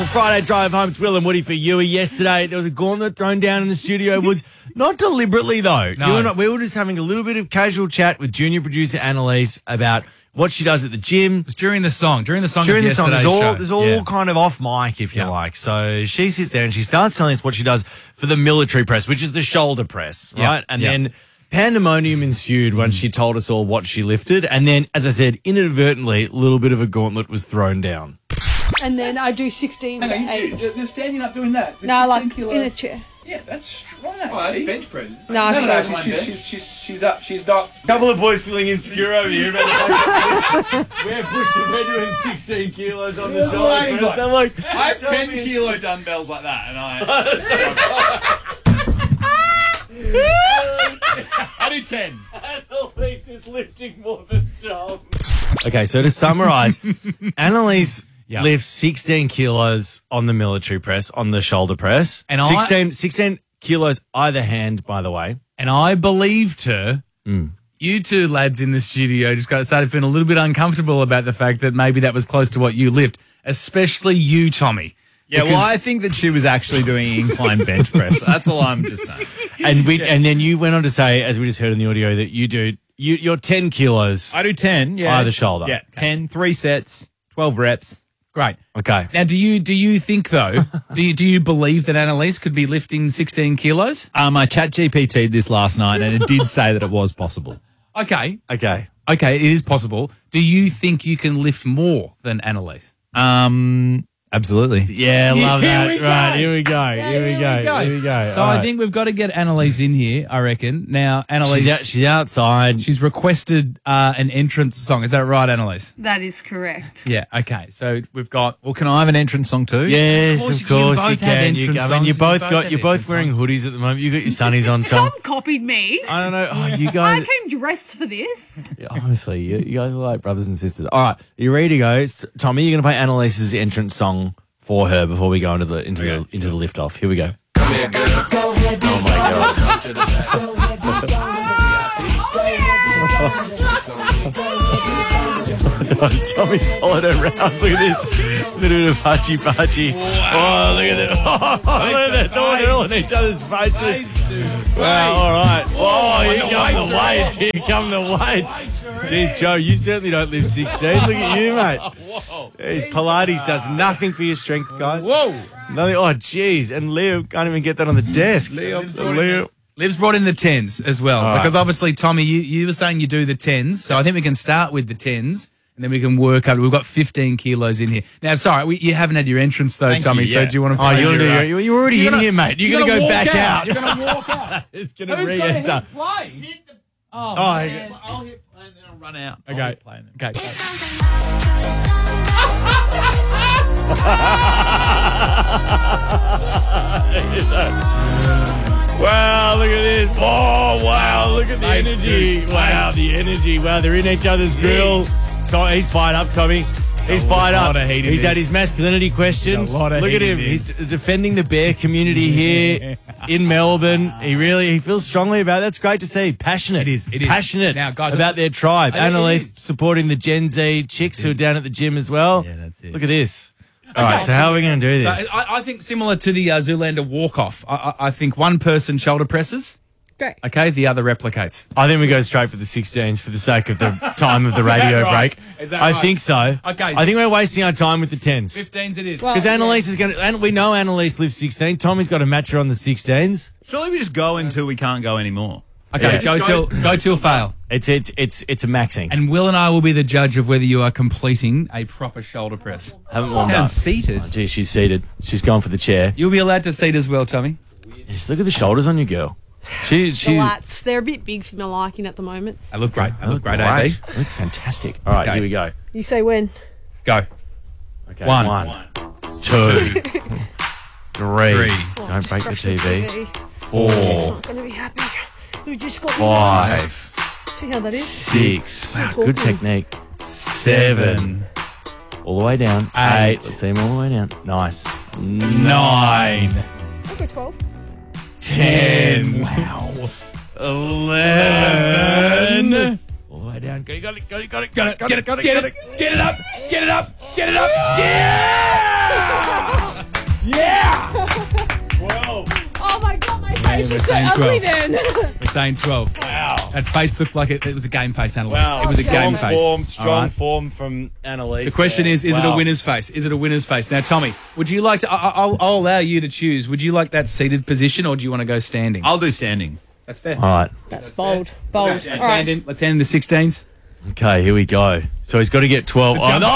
Friday drive home. It's Will and Woody for Yui. Yesterday, there was a gauntlet thrown down in the studio woods. Not deliberately, though. No. We were just having a little bit of casual chat with junior producer Annalise about what she does at the gym. It was during the song. During the song During of the song, yesterday's show. there's all kind of off mic, if you like. So she sits there and she starts telling us what she does for the military press, which is the shoulder press, right? And then pandemonium ensued when she told us all what she lifted. And then, as I said, inadvertently, a little bit of a gauntlet was thrown down. And then I do 16 Hang on, 8. you're standing up doing that? No, like 16 kilo. in a chair. Yeah, that's strong. Oh, that's bench press. No, No, she's up. She's not. A couple of boys feeling insecure over here. We're doing 16 kilos on the shoulder press. I'm like, I have 10 kilo dumbbells like that, and I do 10. Annalise is lifting more than John. Okay, so to summarise, Annalise lifts 16 kilos on the military press, on the shoulder press. And 16 kilos either hand, by the way. And I believed her. You two lads in the studio just started feeling a little bit uncomfortable about the fact that maybe that was close to what you lift, especially you, Tommy. Yeah, well, I think that she was actually doing incline bench press. That's all I'm just saying. And then you went on to say, as we just heard in the audio, that you're 10 kilos. I do 10, yeah. Either shoulder. Yeah, 10, 3 sets, 12 reps. Great. Okay. Now, do you think though? do you believe that Annalise could be lifting 16 kilos? I chat GPT'd this last night, and it did say that it was possible. Okay, Okay. it is possible. Do you think you can lift more than Annalise? Absolutely. Yeah, love that. we go. Right, here we go. Here we go. So All I right. think we've got to get Annalise in here, I reckon. Now, Annalise, she's outside. she's requested an entrance song. Is that right, Annalise? That is correct. Yeah, okay. So we've got... Well, can I have an entrance song too? Yes, Of of course, course you you both have can. entrance I mean, songs. you're You both have both entrance wearing songs. hoodies at the moment. You got your sunnies on, Tom. Tom copied me. I don't know. Oh, you I guys. came dressed for this. Honestly, you guys are like brothers and sisters. All right, are you ready to go? Tommy, you're going to play Annalise's entrance song for her before we go into the lift off. Here we go. Come here, girl. Go ahead, Oh my god. come to the back. Go ahead, go ahead. Tommy's followed her around. Look at this. Little bit of hachi-bachi. Wow. Oh, look at that. Oh, look at that. They're all in each other's faces. Wow, all right. Oh, here come the weights. Here come the weights. Jeez, Joe, you certainly don't live 16. Look at you, mate. Jeez, Pilates does nothing for your strength, guys. Whoa! Nothing. Oh, jeez. And Leo can't even get that on the desk. Leo. Liv's brought in the 10s as well. All Because right. obviously, Tommy, you were saying you do the 10s. So I think we can start with the 10s. And then we can work up. We've got 15 kilos in here. Now, sorry, you haven't had your entrance, though, Thank Tommy. you, So yeah. do you want to Oh, play you're already in here, mate. You're going to go back out. You're going to walk out. It's going to Who's going to re-enter. hit play? Oh, Oh, man. I'll hit play and then I'll run out. Okay. I'll hit play and then- Okay. Wow, look at this. Oh, wow, look at the energy. Wow, the energy. Wow, they're in each other's grill. He's fired up, Tommy. He's fired up. lot of heat in He's this. had his masculinity questioned. A lot of Look at heat him. in He's defending the bear community here in Melbourne. He feels strongly about it. That's great to see. Passionate. It is. Passionate Now, guys, about their tribe. I think it Annalise is. supporting the Gen Z chicks who are down at the gym as well. Yeah, that's it. Look at this. All right, so how are we going to do So this? I think similar to the Zoolander walk-off. I think one person shoulder presses. Great. Okay, the other replicates. I think we go straight for the 16s for the sake of the time of the radio right? break. Is that I right? think so. Okay. I think we're wasting our time with the 10s. 15s it is. Well, Because Annalise is going to, and we know Annalise lives 16. Tommy's got to match her on the 16s. Surely we just go until we can't go anymore. Okay, Yeah. go till fail. It's a maxing. And Will and I will be the judge of whether you are completing a proper shoulder press. Haven't warmed And up. seated. Oh, gee, she's seated. She's gone for the chair. You'll be allowed to seat as well, Tommy. Just look at the shoulders on you, girl. She. The lats, they're a bit big for my liking at the moment. I look great. I look great, great. AB. Look fantastic. All right, Okay. here we go. You say when? Go. Okay, One. 2, 3. Three. Don't break the Scratch the TV. TV. 4, Not going to be happy. We just got 5, See how that is? 6. Wow, good Talking. technique. 7. All the way down. 8. Let's see him all the way down. Nice. 9. I'll go 12. 10. Wow. 11. All the way down. Got it. Get it up. Yeah! we're So saying ugly 12. then. We're saying 12. Wow. That face looked like it was a game face, Annalise. Wow. It was a game Strong face. form, All strong right? form from Annalise. The question there. is it a Wow. winner's face? Is it a winner's face? Now, Tommy, would you like to... I'll allow you to choose. Would you like that seated position or do you want to go standing? I'll do standing. That's fair. All right. That's bold. Bold. Let's All hand right. in. Let's hand in the 16s. Okay, here we go. So he's got to get 12. Oh, jump.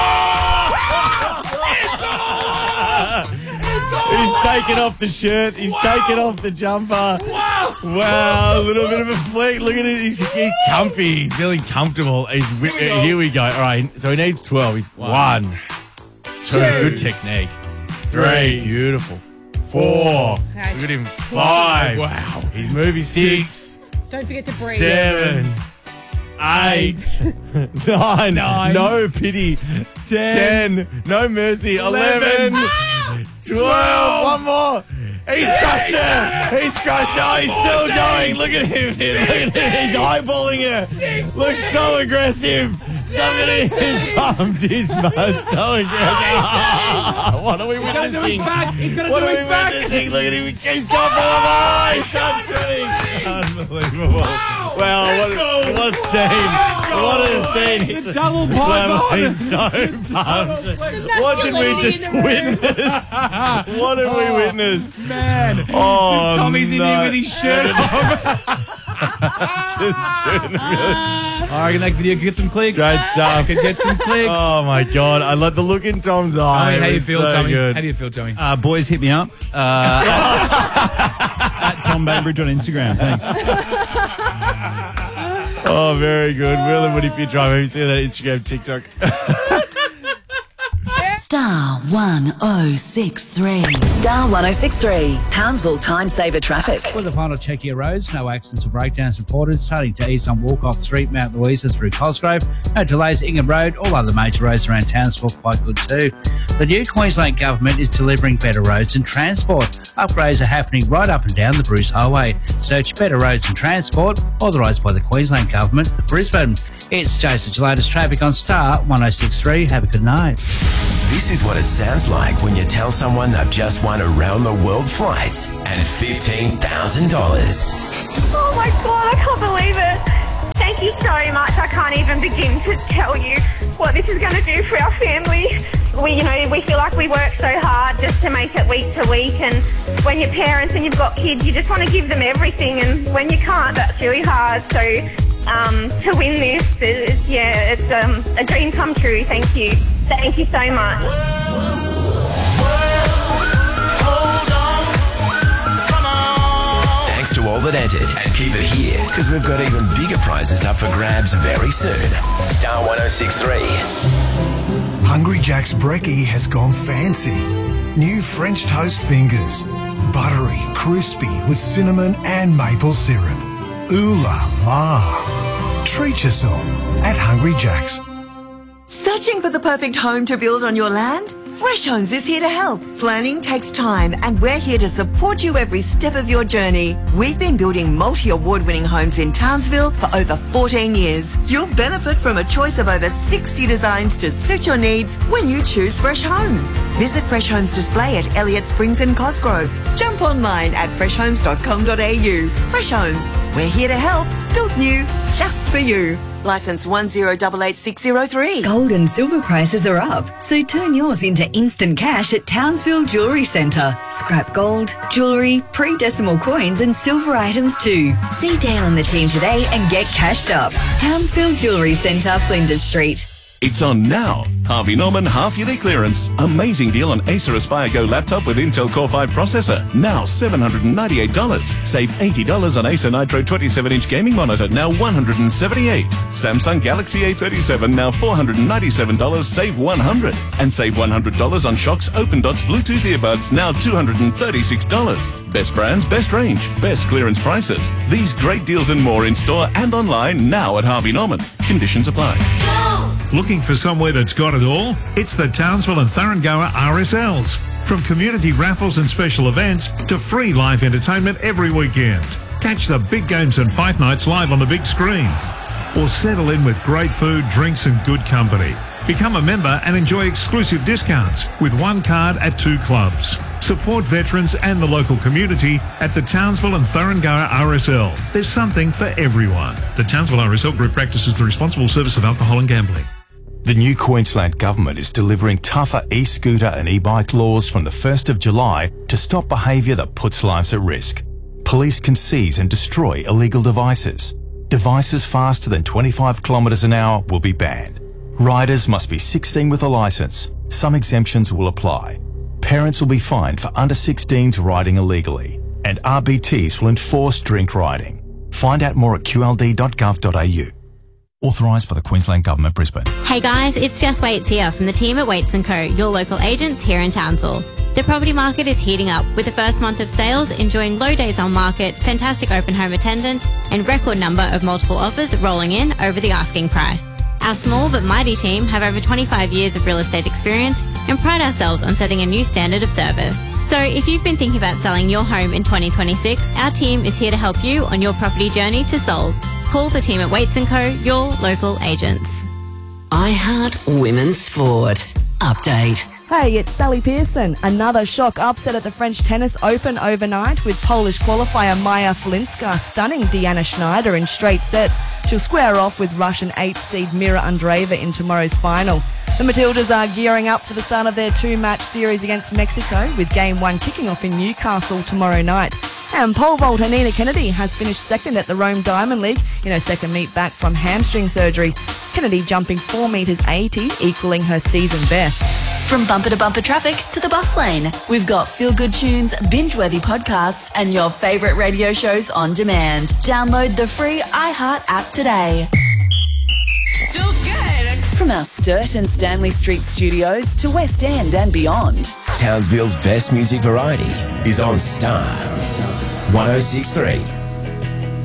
He's taken off the shirt. He's taken off the jumper. Wow, a little bit of a flick. Look at it. He's comfy. He's feeling comfortable. Here we go. All right, so he needs 12. He's 1, 2. Good technique. 3. Beautiful. 4. Okay. Look at him. 5. Wow. He's moving. 6. Don't forget to breathe. 7. 8. 9. No pity. 10. No mercy. 11. 12. One more. He's crushed her. He's crushed her. Oh, he's still going. Look at him. Look at him. He's eyeballing her. Looks so aggressive. Look at him. He's pumped. He's so aggressive. What are we witnessing? He's going What are we witnessing? Look at him. He's gone for the ball. He's done shooting. Unbelievable. Wow. What a scene. What a scene. He's The double python. He's so pumped. What did we just witness? What have we witnessed? Man. Oh, Tommy's in no. here with his shirt off. Just doing really I reckon that video could get some clicks. great stuff. Could get some clicks. Oh my God! I love the look in Tom's eye. Tommy, how It you was feel, so Tommy? good. How do you feel, Tommy? Boys, hit me up. At Tom Bainbridge on Instagram. Thanks. Oh, very good. Will and Woody if you try. Maybe see that Instagram, TikTok. Star 1063. Star 1063. Townsville Time Saver Traffic. For the final check of your roads, no accidents or breakdowns reported. Starting to ease on Walkoff Street, Mount Louisa through Cosgrove. No delays at Ingham Road. All other major roads around Townsville quite good too. The new Queensland Government is delivering better roads and transport. Upgrades are happening right up and down the Bruce Highway. Search Better Roads and Transport, authorised by the Queensland Government, Brisbane. It's Jason Gelatis Traffic on Star 1063. Have a good night. This is what it sounds like when you tell someone they've just won around the world flights and $15,000. Oh my God, I can't believe it. Thank you so much. I can't even begin to tell you what this is going to do for our family. We feel like we work so hard just to make it week to week, and when you're parents and you've got kids, you just want to give them everything, and when you can't, that's really hard. So to win this, it's a dream come true. Thank you. Thank you so much. Thanks to all that entered, and keep it here because we've got even bigger prizes up for grabs very soon. Star 1063. Hungry Jack's brekkie has gone fancy. New French toast fingers. Buttery, crispy with cinnamon and maple syrup. Ooh la la. Treat yourself at Hungry Jack's. Searching for the perfect home to build on your land? Fresh Homes is here to help. Planning takes time, and we're here to support you every step of your journey. We've been building multi-award-winning homes in Townsville for over 14 years. You'll benefit from a choice of over 60 designs to suit your needs when you choose Fresh Homes. Visit Fresh Homes Display at Elliott Springs and Cosgrove. Jump online at freshhomes.com.au. Fresh Homes, we're here to help. Built new, just for you. Licence 1088603. Gold and silver prices are up, so turn yours into instant cash at Townsville Jewellery Centre. Scrap gold, jewellery, pre-decimal coins and silver items too. See Dale and the team today and get cashed up. Townsville Jewellery Centre, Flinders Street. It's on now. Harvey Norman half-yearly clearance. Amazing deal on Acer Aspire Go laptop with Intel Core 5 processor. Now $798. Save $80 on Acer Nitro 27-inch gaming monitor. Now $178. Samsung Galaxy A37. Now $497. Save $100. And save $100 on Shox Open Dots Bluetooth earbuds. Now $236. Best brands, best range, best clearance prices. These great deals and more in store and online now at Harvey Norman. Conditions apply. Looking for somewhere that's got it all? It's the Townsville and Thuringoa RSLs. From community raffles and special events to free live entertainment every weekend. Catch the big games and fight nights live on the big screen. Or settle in with great food, drinks and good company. Become a member and enjoy exclusive discounts with one card at 2 clubs. Support veterans and the local community at the Townsville and Thuringowa RSL. There's something for everyone. The Townsville RSL Group practices the responsible service of alcohol and gambling. The new Queensland Government is delivering tougher e-scooter and e-bike laws from the 1st of July to stop behaviour that puts lives at risk. Police can seize and destroy illegal devices. Devices faster than 25 kilometres an hour will be banned. Riders must be 16 with a licence. Some exemptions will apply. Parents will be fined for under 16s riding illegally. And RBTs will enforce drink riding. Find out more at qld.gov.au. Authorised by the Queensland Government, Brisbane. Hey guys, it's Jess Waits here from the team at Waits & Co, your local agents here in Townsville. The property market is heating up with the first month of sales enjoying low days on market, fantastic open home attendance and record number of multiple offers rolling in over the asking price. Our small but mighty team have over 25 years of real estate experience and pride ourselves on setting a new standard of service. So if you've been thinking about selling your home in 2026, our team is here to help you on your property journey to sold. Call the team at Waits & Co, your local agents. iHeart Women's Sport. Update. Hey, it's Sally Pearson. Another shock upset at the French Tennis Open overnight with Polish qualifier Maja Flinska stunning Deanna Schneider in straight sets. She'll square off with Russian 8th seed Mira Andreeva in tomorrow's final. The Matildas are gearing up for the start of their 2-match series against Mexico, with Game 1 kicking off in Newcastle tomorrow night. And pole vaulter Nina Kennedy has finished second at the Rome Diamond League in her second meet back from hamstring surgery. Kennedy jumping 4 metres 80, equalling her season best. From bumper to bumper traffic to the bus lane, we've got feel-good tunes, binge-worthy podcasts, and your favourite radio shows on demand. Download the free iHeart app today. Feels good. From our Sturt and Stanley Street studios to West End and beyond. Townsville's best music variety is on Star 106.3.